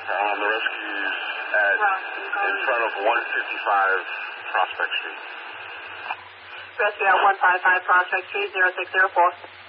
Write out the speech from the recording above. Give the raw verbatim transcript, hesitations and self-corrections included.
Um, the rescue's at in front of one fifty-five Prospect Street. Rescue at one fifty-five Prospect Street, zero six zero four.